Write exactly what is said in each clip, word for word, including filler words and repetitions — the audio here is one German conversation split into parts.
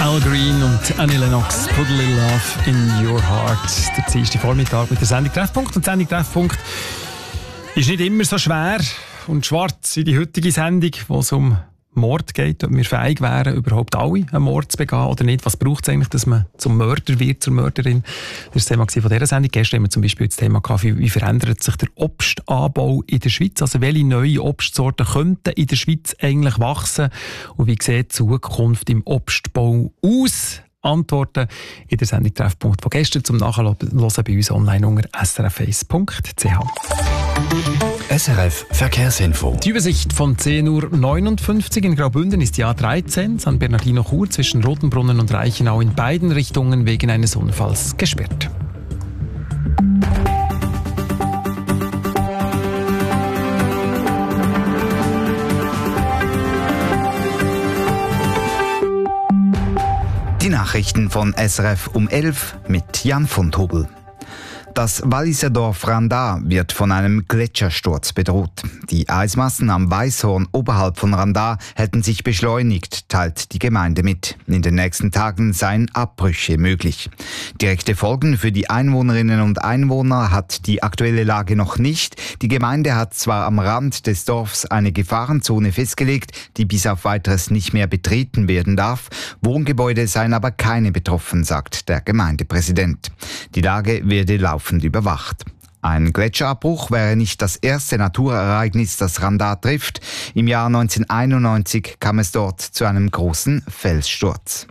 Al Green und Annie Lennox, Put a Little Love in Your Heart. Der zweite Vormittag mit der Sendung Treffpunkt. Und die Sendung Treffpunkt ist nicht immer so schwer und schwarz wie die heutige Sendung, wo es um Mord geht, ob wir fähig wären, überhaupt alle einen Mord zu begehen oder nicht. Was braucht es eigentlich, dass man zum Mörder wird, zur Mörderin? Das war das Thema von dieser Sendung. Gestern haben wir zum Beispiel das Thema gehabt, wie verändert sich der Obstanbau in der Schweiz? Also welche neuen Obstsorten könnten in der Schweiz eigentlich wachsen? Und wie sieht die Zukunft im Obstbau aus? Antworten in der Sendung Treffpunkt von gestern zum Nachhören bei uns online unter s r f eins punkt c h. S R F Verkehrsinfo. Die Übersicht von zehn Uhr neunundfünfzig in Graubünden ist die A dreizehn San Bernardino Chur zwischen Rotenbrunnen und Reichenau in beiden Richtungen wegen eines Unfalls gesperrt. Die Nachrichten von S R F um elf mit Jan von Tobel. Das Walliser Dorf Randa wird von einem Gletschersturz bedroht. Die Eismassen am Weißhorn oberhalb von Randa hätten sich beschleunigt, teilt die Gemeinde mit. In den nächsten Tagen seien Abbrüche möglich. Direkte Folgen für die Einwohnerinnen und Einwohner hat die aktuelle Lage noch nicht. Die Gemeinde hat zwar am Rand des Dorfs eine Gefahrenzone festgelegt, die bis auf Weiteres nicht mehr betreten werden darf. Wohngebäude seien aber keine betroffen, sagt der Gemeindepräsident. Die Lage werde laufend überwacht. Ein Gletscherabbruch wäre nicht das erste Naturereignis, das Randa trifft. Im Jahr neunzehnhunderteinundneunzig kam es dort zu einem großen Felssturz.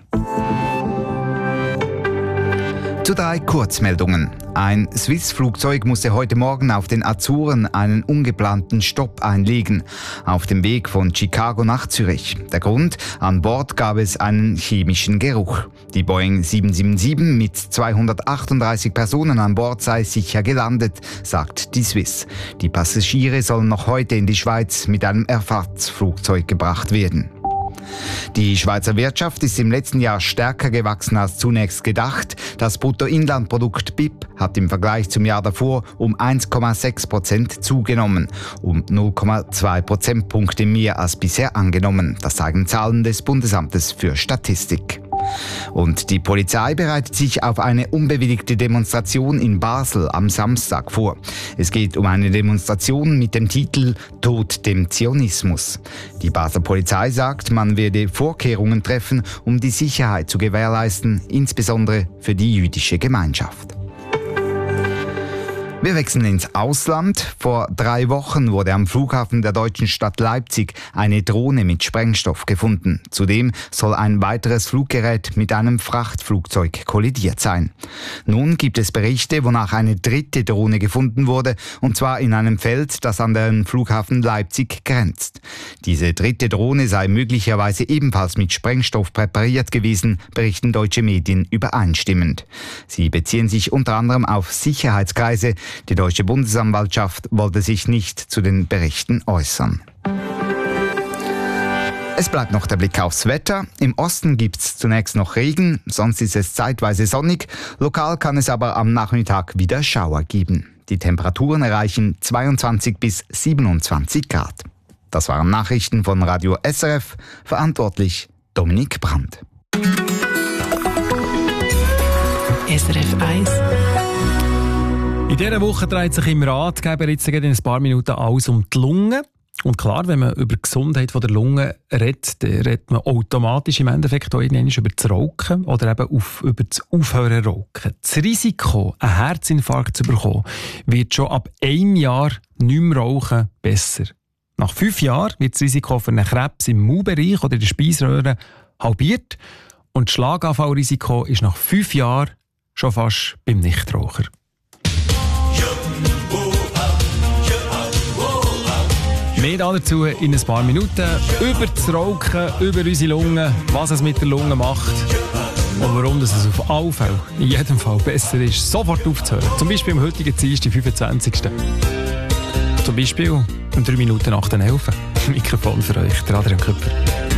Zu drei Kurzmeldungen. Ein Swiss-Flugzeug musste heute Morgen auf den Azoren einen ungeplanten Stopp einlegen, auf dem Weg von Chicago nach Zürich. Der Grund? An Bord gab es einen chemischen Geruch. Die Boeing sieben sieben sieben mit zweihundertachtunddreißig Personen an Bord sei sicher gelandet, sagt die Swiss. Die Passagiere sollen noch heute in die Schweiz mit einem Ersatzflugzeug gebracht werden. Die Schweizer Wirtschaft ist im letzten Jahr stärker gewachsen als zunächst gedacht. Das Bruttoinlandprodukt B I P hat im Vergleich zum Jahr davor um eins Komma sechs Prozent zugenommen, um null Komma zwei Prozentpunkte mehr als bisher angenommen. Das zeigen Zahlen des Bundesamtes für Statistik. Und die Polizei bereitet sich auf eine unbewilligte Demonstration in Basel am Samstag vor. Es geht um eine Demonstration mit dem Titel Tod dem Zionismus. Die Basler Polizei sagt, man werde Vorkehrungen treffen, um die Sicherheit zu gewährleisten, insbesondere für die jüdische Gemeinschaft. Wir wechseln ins Ausland. Vor drei Wochen wurde am Flughafen der deutschen Stadt Leipzig eine Drohne mit Sprengstoff gefunden. Zudem soll ein weiteres Fluggerät mit einem Frachtflugzeug kollidiert sein. Nun gibt es Berichte, wonach eine dritte Drohne gefunden wurde, und zwar in einem Feld, das an den Flughafen Leipzig grenzt. Diese dritte Drohne sei möglicherweise ebenfalls mit Sprengstoff präpariert gewesen, berichten deutsche Medien übereinstimmend. Sie beziehen sich unter anderem auf Sicherheitskreise. Die deutsche Bundesanwaltschaft wollte sich nicht zu den Berichten äußern. Es bleibt noch der Blick aufs Wetter. Im Osten gibt es zunächst noch Regen, sonst ist es zeitweise sonnig. Lokal kann es aber am Nachmittag wieder Schauer geben. Die Temperaturen erreichen zweiundzwanzig bis siebenundzwanzig Grad. Das waren Nachrichten von Radio S R F, verantwortlich Dominik Brandt. S R F eins. In dieser Woche dreht sich im Ratgeber jetzt in ein paar Minuten alles um die Lunge. Und klar, wenn man über die Gesundheit der Lunge redet, dann redet man automatisch im Endeffekt auch über das Rauchen oder eben auf, über das Aufhören rauchen. Das Risiko, einen Herzinfarkt zu bekommen, wird schon ab einem Jahr nicht mehr rauchen besser. Nach fünf Jahren wird das Risiko für einen Krebs im Mundbereich oder in der Speiseröhre halbiert. Und das Schlaganfallrisiko ist nach fünf Jahren schon fast beim Nichtraucher. Mehr dazu in ein paar Minuten. Über das Rauchen, über unsere Lungen, was es mit der Lunge macht und warum es auf alle Fälle, in jedem Fall besser ist, sofort aufzuhören. Zum Beispiel am heutigen Dienstag, fünfundzwanzigsten Zum Beispiel um drei Minuten nach den elf. Mikrofon für euch, der Adrian Köpfer.